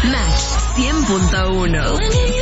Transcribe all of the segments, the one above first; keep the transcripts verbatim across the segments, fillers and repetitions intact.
Match cien punto uno.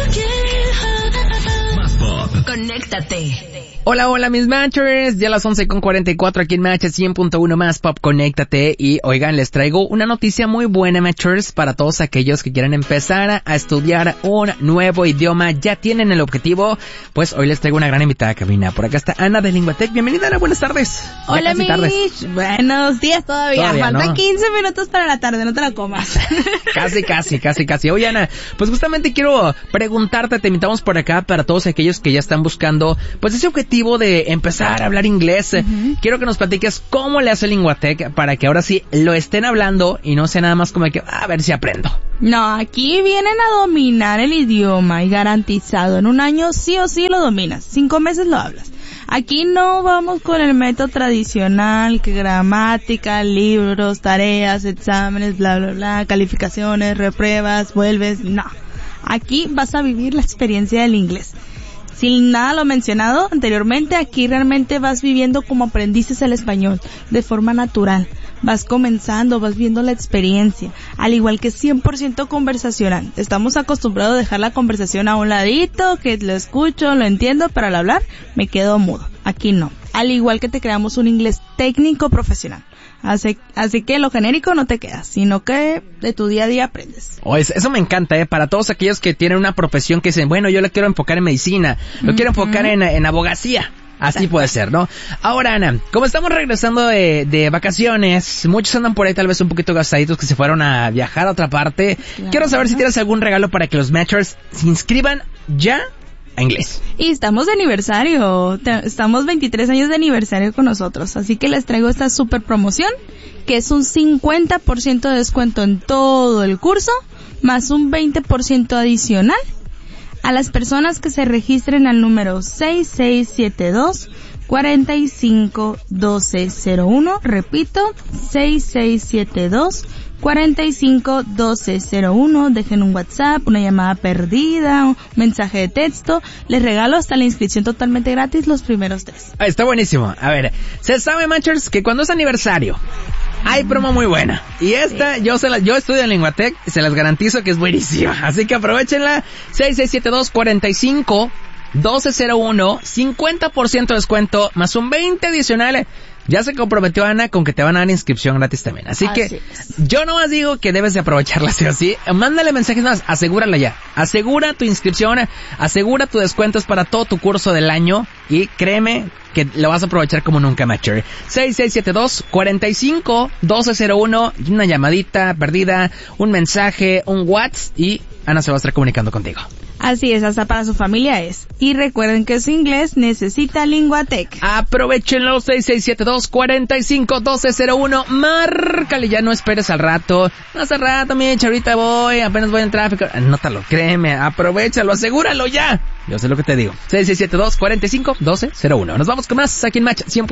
Más pop. Conéctate. Hola, hola mis Matchers, ya a las once con cuarenta y cuatro aquí en Match cien punto uno Más Pop, conéctate. Y oigan, les traigo una noticia muy buena, Matchers, para todos aquellos que quieran empezar a estudiar un nuevo idioma, ya tienen el objetivo. Pues hoy les traigo una gran invitada a cabina. Por acá está Ana de Linguatec. Bienvenida, Ana, buenas tardes. Hola, Mitch. Buenos días todavía. todavía Faltan ¿no? quince minutos para la tarde, no te la comas. Casi, casi, casi, casi. Oye, Ana, pues justamente quiero preguntarte, te invitamos por acá para todos aquellos que ya están buscando, pues ese objetivo de empezar a hablar inglés. Uh-huh. Quiero que nos platiques cómo le hace Linguatec para que ahora sí lo estén hablando y no sea nada más como que a ver si aprendo. No, aquí vienen a dominar el idioma y garantizado. En un año sí o sí lo dominas. Cinco meses lo hablas. Aquí no vamos con el método tradicional, que gramática, libros, tareas, exámenes, bla, bla, bla, calificaciones, repruebas, vuelves. No. Aquí vas a vivir la experiencia del inglés. Sin nada lo mencionado anteriormente, aquí realmente vas viviendo como aprendices el español, de forma natural. Vas comenzando, vas viendo la experiencia, al igual que cien por ciento conversacional. Estamos acostumbrados a dejar la conversación a un ladito, que lo escucho, lo entiendo, pero al hablar me quedo mudo. Aquí no. Al igual que te creamos un inglés técnico profesional. Así, así que lo genérico no te queda, sino que de tu día a día aprendes. Oh, eso me encanta, eh, para todos aquellos que tienen una profesión que dicen, bueno, yo la quiero enfocar en medicina, lo uh-huh. quiero enfocar en, en abogacía. Así Exacto. puede ser, ¿no? Ahora, Ana, como estamos regresando de, de vacaciones, muchos andan por ahí tal vez un poquito gastaditos que se fueron a viajar a otra parte. Claro. Quiero saber si tienes algún regalo para que los Matchers se inscriban ya a inglés. Y estamos de aniversario, estamos veintitrés años de aniversario con nosotros, así que les traigo esta super promoción, que es un cincuenta por ciento de descuento en todo el curso, más un veinte por ciento adicional a las personas que se registren al número seis seis siete dos, cuatro cinco uno dos cero uno, repito, seis seis siete dos, cuatro cinco uno dos cero uno, dejen un WhatsApp, una llamada perdida, un mensaje de texto, les regalo hasta la inscripción totalmente gratis los primeros tres. Ah, está buenísimo. A ver, se sabe, Matchers, que cuando es aniversario hay promo muy buena. Y esta, sí. yo se la, yo estudio en Linguatec y se las garantizo que es buenísima. Así que aprovechenla. seis seis siete dos, cuatro cinco uno dos cero uno, cincuenta por ciento de descuento, más un veinte adicional. Ya se comprometió Ana con que te van a dar inscripción gratis también. Así, Así que es. Yo nomás digo que debes de aprovecharla así o así. Mándale mensajes más, asegúrala ya. Asegura tu inscripción, asegura tu descuento, es para todo tu curso del año. Y créeme que lo vas a aprovechar como nunca, Matcher. seis seis siete dos, cuatro cinco uno dos cero uno, una llamadita perdida, un mensaje, un WhatsApp y Ana se va a estar comunicando contigo. Así es, hasta para su familia es. Y recuerden que su inglés necesita Linguatec. Aprovechenlo, seis seis siete dos, cuatro cinco uno dos cero uno. Márcale, ya no esperes al rato. No hace rato, Mitch, ahorita voy, apenas voy en tráfico. Anótalo, créeme, aprovechalo, asegúralo ya. Yo sé lo que te digo. seis seis siete dos, cuatro cinco uno dos cero uno. Nos vamos con más aquí en Match cien.